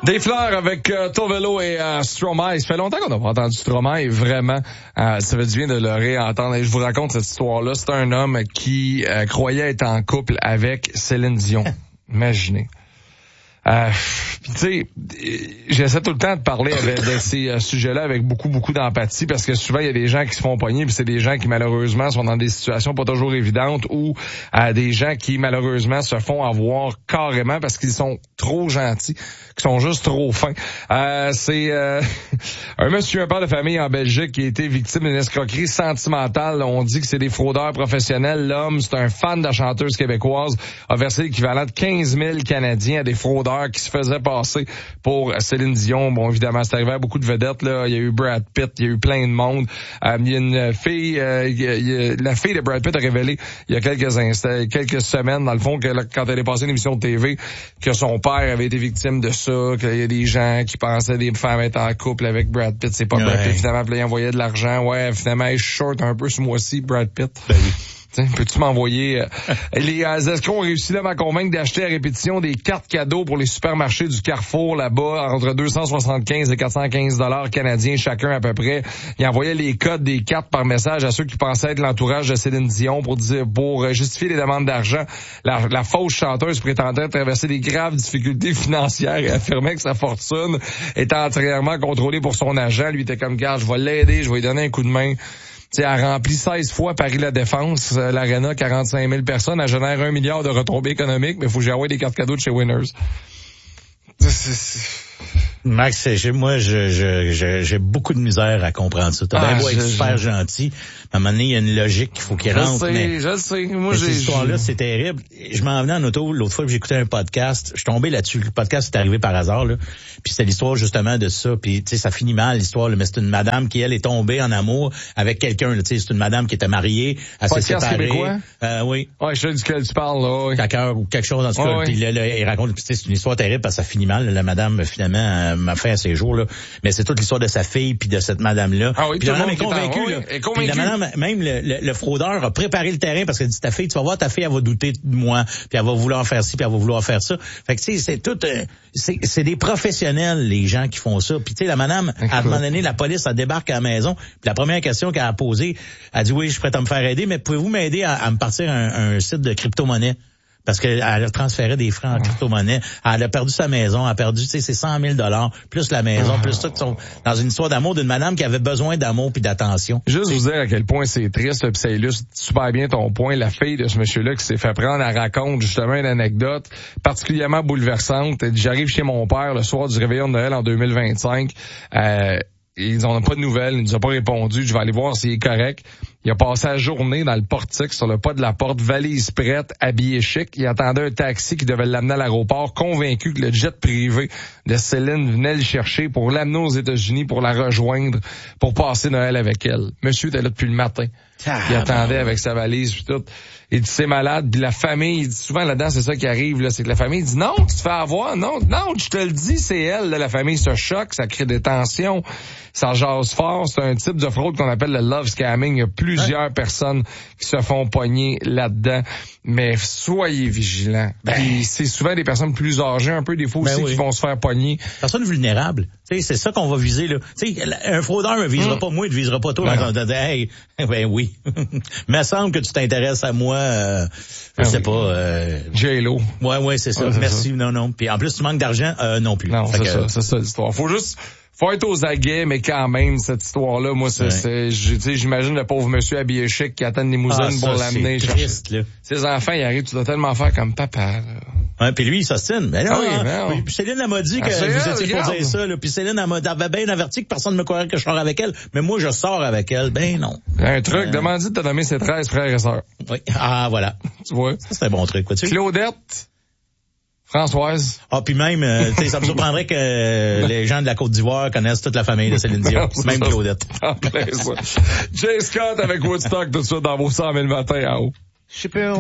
Des fleurs avec Tovelo et Stromae. Ça fait longtemps qu'on n'a pas entendu Stromae, vraiment. Ça fait du bien de le réentendre. Et je vous raconte cette histoire-là. C'est un homme qui croyait être en couple avec Céline Dion. Imaginez. Tu sais, j'essaie tout le temps de parler de ces sujets-là avec beaucoup d'empathie, parce que souvent il y a des gens qui se font pogner, puis c'est des gens qui malheureusement sont dans des situations pas toujours évidentes, ou des gens qui malheureusement se font avoir carrément parce qu'ils sont trop gentils, qui sont juste trop fins. C'est un monsieur, un père de famille en Belgique qui a été victime d'une escroquerie sentimentale. On dit que c'est des fraudeurs professionnels. L'homme, c'est un fan de la chanteuse québécoise, a versé l'équivalent de 15 000 Canadiens à des fraudeurs qui se faisaient passer pour Céline Dion. Bon, évidemment, c'est arrivé à beaucoup de vedettes, là. Il y a eu Brad Pitt, il y a eu plein de monde. Il y a une fille, la fille de Brad Pitt a révélé il y a quelques semaines, dans le fond, que quand elle est passée une émission de TV, que son père avait été victime de ça, qu'il y a des gens qui pensaient des femmes être en couple avec Brad Pitt. C'est pas Brad Pitt, finalement, il envoyait de l'argent. Ouais, finalement, il short un peu ce mois-ci, Brad Pitt. Ben oui. Peux-tu m'envoyer... les escrocs ont réussi là à convaincre d'acheter à répétition des cartes cadeaux pour les supermarchés du Carrefour là-bas, entre 275 et 415 $ canadiens chacun à peu près. Ils envoyaient les codes des cartes par message à ceux qui pensaient être l'entourage de Céline Dion pour justifier les demandes d'argent. La fausse chanteuse prétendait traverser des graves difficultés financières et affirmait que sa fortune était entièrement contrôlée pour son agent. Lui était comme, gars, je vais l'aider, je vais lui donner un coup de main. T'sais, elle a rempli 16 fois Paris La Défense, l'Arena, 45 000 personnes. Elle génère 1 milliard de retombées économiques, mais il faut que j'envoie des cartes cadeaux de chez Winners. Max, moi, j'ai beaucoup de misère à comprendre ça. T'as bien beau être super gentil. À un moment donné, il y a une logique qu'il faut qu'il rentre. Je sais. Moi, cette histoire-là, c'est terrible. Je m'en venais en auto l'autre fois, j'écoutais un podcast. Je suis tombé là-dessus. Le podcast est arrivé par hasard, là. Puis c'était l'histoire, justement, de ça. Puis, tu sais, ça finit mal, l'histoire, là. Mais c'est une madame qui, elle, est tombée en amour avec quelqu'un, tu sais. C'est une madame qui était mariée. Elle s'est séparée. Québécois? Oui. Ouais, je sais duquel tu parles, là. Oui. Cœur ou quelque chose, en tout cas. Puis là, il raconte, puis c'est une histoire terrible parce que ça finit mal. La madame, finalement, m'a fait à ses jours, là. Mais c'est toute l'histoire de sa fille puis de cette madame-là. Ah oui, puis la madame est convaincue, là. Puis la madame, même le fraudeur a préparé le terrain parce qu'elle dit, ta fille, tu vas voir, ta fille, elle va douter de moi, puis elle va vouloir faire ci, puis elle va vouloir faire ça. Fait que, tu sais, c'est tout, c'est des professionnels, les gens qui font ça. Puis, tu sais, la madame, à un moment donné, la police, elle débarque à la maison, puis la première question qu'elle a posée, elle dit, oui, je suis prête à me faire aider, mais pouvez-vous m'aider à me partir un site de crypto-monnaie? Parce qu'elle a transféré des francs en crypto-monnaie. Elle a perdu sa maison, elle a perdu, tu sais, ses 100 000 $, plus la maison, plus tout, sont dans une histoire d'amour d'une madame qui avait besoin d'amour puis d'attention. Juste vous dire à quel point c'est triste, puis ça illustre super bien ton point. La fille de ce monsieur-là qui s'est fait prendre, elle raconte justement une anecdote particulièrement bouleversante. Elle dit, j'arrive chez mon père le soir du réveillon de Noël en 2025. Ils n'ont pas de nouvelles, il nous a pas répondu. Je vais aller voir s'il est correct. Il a passé la journée dans le portique, sur le pas de la porte, valise prête, habillé chic. Il attendait un taxi qui devait l'amener à l'aéroport, convaincu que le jet privé de Céline venait le chercher pour l'amener aux États-Unis, pour la rejoindre, pour passer Noël avec elle. Monsieur était là depuis le matin. Il attendait avec sa valise puis tout. Il dit, c'est malade. Puis la famille, il dit souvent là-dedans, c'est ça qui arrive, là, c'est que la famille dit, non, tu te fais avoir, non, je te le dis, c'est elle, là. La famille se choque, ça crée des tensions, ça jase fort. C'est un type de fraude qu'on appelle le love scamming. Il y a plusieurs personnes qui se font pogner là-dedans. Mais soyez vigilants. Puis c'est souvent des personnes plus âgées, un peu, des fois aussi, qui vont se faire pogner. Personnes vulnérables. Tu sais, c'est ça qu'on va viser, là. Tu sais, un fraudeur me visera pas moi, il te visera pas toi. Hey, ben oui. Mais semble que tu t'intéresses à moi, je sais pas, J-Lo. Ouais, c'est ça. Merci, ça. Non. Puis en plus, tu manques d'argent, non plus. Non, c'est ça l'histoire. Faut être aux aguets, mais quand même, cette histoire-là, moi, j'imagine le pauvre monsieur habillé chic qui attend une limousine pour l'amener. C'est triste, là. Ses enfants, ils arrivent, tu dois tellement faire comme papa, là. Ouais, puis lui, il s'ostine. Mais non, puis Céline, elle m'a dit que vous étiez pour dire ça, là. Puis Céline, elle m'a bien averti que personne ne me croirait que je sors avec elle. Mais moi, je sors avec elle. Ben non. Un truc, demande-lui de te nommer ses 13 frères et sœurs. Oui. Ah, voilà. Tu vois? Ça, c'est un bon truc, quoi, tu sais. Claudette. Françoise. Ah, puis même, tu sais, ça me surprendrait que les gens de la Côte d'Ivoire connaissent toute la famille de Céline Dion. Même Claudette. Jay Scott avec Woodstock tout de suite dans vos 100 000 matins en haut.